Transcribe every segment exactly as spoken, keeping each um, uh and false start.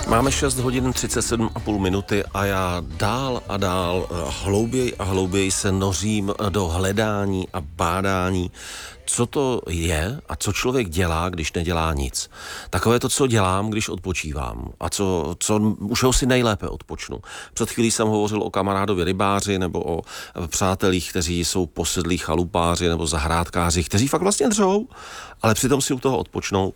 Máme šest hodin třicet sedm a půl minuty a já dál a dál hlouběji a hlouběji se nořím do hledání a bádání, co to je a co člověk dělá, když nedělá nic. Takové to, co dělám, když odpočívám a co, co už ho si nejlépe odpočnu. Před chvílí jsem hovořil o kamarádovi rybáři nebo o přátelích, kteří jsou posedlí chalupáři nebo zahrádkáři, kteří fakt vlastně dřou, ale přitom si u toho odpočnou.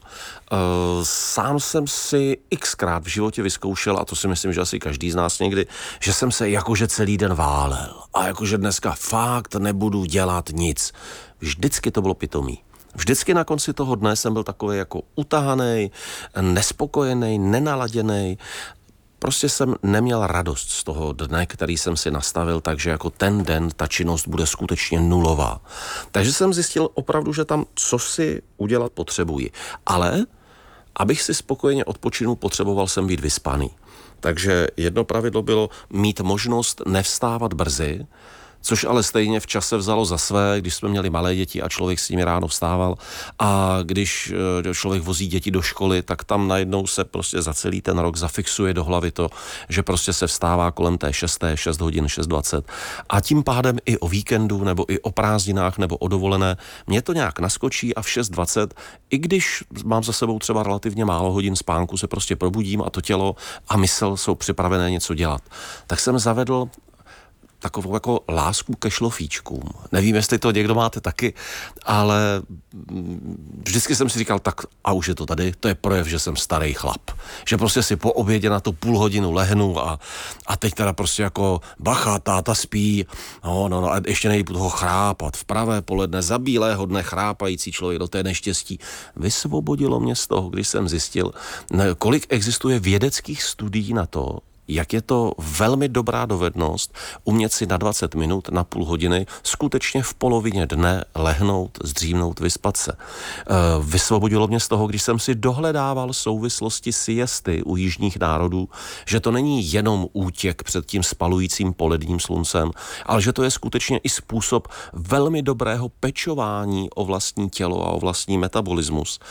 Sám jsem si xkrát v životě vyzkoušel, a to si myslím, že asi každý z nás někdy, že jsem se jakože celý den válel a jakože dneska fakt nebudu dělat nic. Vždycky to bylo pitomý. Vždycky na konci toho dne jsem byl takový jako utahaný, nespokojený, nenaladěný. Prostě jsem neměl radost z toho dne, který jsem si nastavil, takže jako ten den ta činnost bude skutečně nulová. Takže jsem zjistil opravdu, že tam co si udělat potřebuji. Ale abych si spokojeně odpočinul, potřeboval jsem být vyspaný. Takže jedno pravidlo bylo mít možnost nevstávat brzy, což ale stejně v čase vzalo za své, když jsme měli malé děti a člověk s nimi ráno vstával a když člověk vozí děti do školy, tak tam najednou se prostě za celý ten rok zafixuje do hlavy to, že prostě se vstává kolem té šesté, šest hodin, šest dvacet a tím pádem i o víkendu nebo i o prázdninách nebo o dovolené mě to nějak naskočí a v šest dvacet, i když mám za sebou třeba relativně málo hodin spánku, se prostě probudím a to tělo a mysl jsou připravené něco dělat. Tak jsem zavedl takovou jako lásku ke šlofíčkům. Nevím, jestli to někdo máte taky, ale vždycky jsem si říkal, tak a už je to tady, to je projev, že jsem starý chlap. Že prostě si po obědě na tu půl hodinu lehnu a, a teď teda prostě jako bacha, táta spí, no, no, no a ještě nejdu toho chrápat. V pravé poledne za bílého dne chrápající člověk, do té neštěstí. Vysvobodilo mě z toho, když jsem zjistil, kolik existuje vědeckých studií na to, jak je to velmi dobrá dovednost umět si na dvacet minut, na půl hodiny skutečně v polovině dne lehnout, zdřímnout, vyspat se. Vysvobodilo mě z toho, když jsem si dohledával souvislosti siesty u jižních národů, že to není jenom útěk před tím spalujícím poledním sluncem, ale že to je skutečně i způsob velmi dobrého pečování o vlastní tělo a o vlastní metabolismus.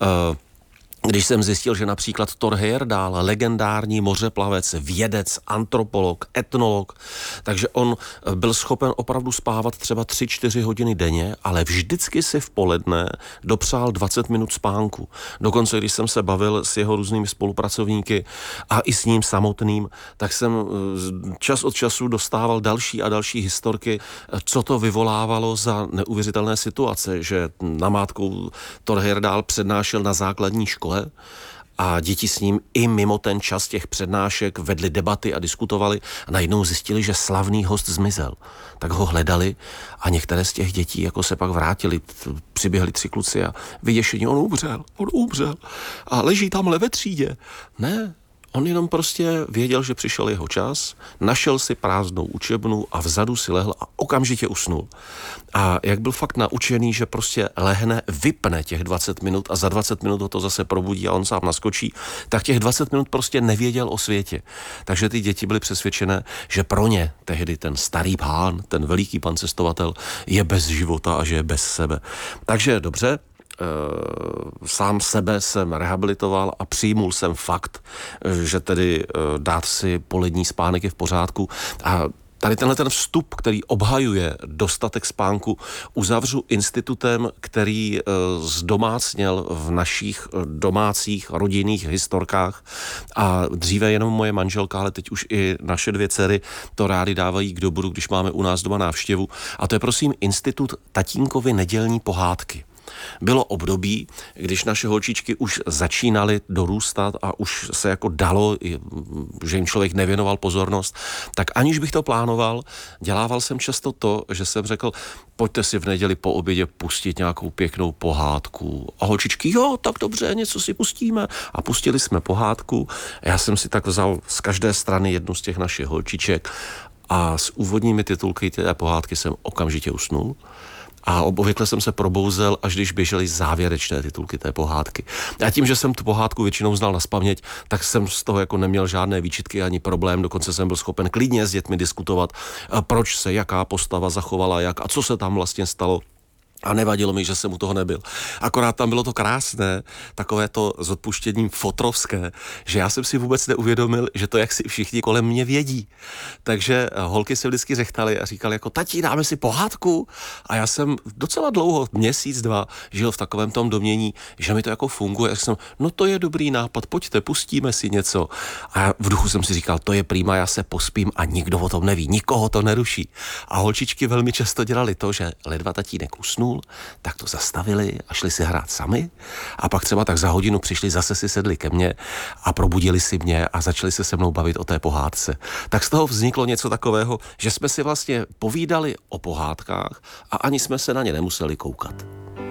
Když jsem zjistil, že například Thor Heyerdahl, legendární mořeplavec, vědec, antropolog, etnolog, takže on byl schopen opravdu spávat třeba tři čtyři hodiny denně, ale vždycky si v poledne dopřál dvacet minut spánku. Dokonce, když jsem se bavil s jeho různými spolupracovníky a i s ním samotným, tak jsem čas od času dostával další a další historky, co to vyvolávalo za neuvěřitelné situace, že namátkou Thor Heyerdahl přednášel na základní škole a děti s ním i mimo ten čas těch přednášek vedli debaty a diskutovali a najednou zjistili, že slavný host zmizel. Tak ho hledali a některé z těch dětí jako se pak vrátili, přiběhli tři kluci a vyděšení, on umřel, on umřel a leží tamhle ve třídě. Ne, on jenom prostě věděl, že přišel jeho čas, našel si prázdnou učebnu a vzadu si lehl a okamžitě usnul. A jak byl fakt naučený, že prostě lehne, vypne těch dvacet minut a za dvacet minut ho to zase probudí a on sám naskočí, tak těch dvacet minut prostě nevěděl o světě. Takže ty děti byly přesvědčené, že pro ně tehdy ten starý pán, ten veliký pan cestovatel je bez života a že je bez sebe. Takže dobře, sám sebe jsem rehabilitoval a přijmul jsem fakt, že tedy dát si polední spánek je v pořádku a tady tenhle ten vstup, který obhajuje dostatek spánku, uzavřu institutem, který zdomácněl v našich domácích rodinných historkách a dříve jenom moje manželka, ale teď už i naše dvě dcery to rády dávají k dobru, když máme u nás doma návštěvu. A to je prosím institut tatínkovy nedělní pohádky. Bylo období, když naše holčičky už začínaly dorůstat a už se jako dalo, že jim člověk nevěnoval pozornost, tak aniž bych to plánoval, dělával jsem často to, že jsem řekl, pojďte si v neděli po obědě pustit nějakou pěknou pohádku. A holčičky, jo, tak dobře, něco si pustíme. A pustili jsme pohádku. Já jsem si tak vzal z každé strany jednu z těch našich holčiček a s úvodními titulky té pohádky jsem okamžitě usnul. A obvykle jsem se probouzel, až když běžely závěrečné titulky té pohádky. A tím, že jsem tu pohádku většinou znal nazpaměť, tak jsem z toho jako neměl žádné výčitky ani problém, dokonce jsem byl schopen klidně s dětmi diskutovat, proč se jaká postava zachovala jak a co se tam vlastně stalo. A nevadilo mi, že jsem u toho nebyl. Akorát tam bylo to krásné, takové to s odpuštěním fotrovské, že já jsem si vůbec neuvědomil, že to jak si všichni kolem mě vědí. Takže holky se vždycky řechtaly a říkali jako tati, dáme si pohádku? A já jsem docela dlouho, měsíc, dva, žil v takovém tom domění, že mi to jako funguje. A jsem, no to je dobrý nápad, pojďte, pustíme si něco. A v duchu jsem si říkal, to je prima, já se pospím a nikdo o tom neví, nikoho to neruší. A holčičky velmi často dělali to, že ledva tatínek usnul, tak to zastavili a šli si hrát sami a pak třeba tak za hodinu přišli, zase si sedli ke mně a probudili si mě a začali se se mnou bavit o té pohádce. Tak z toho vzniklo něco takového, že jsme si vlastně povídali o pohádkách a ani jsme se na ně nemuseli koukat.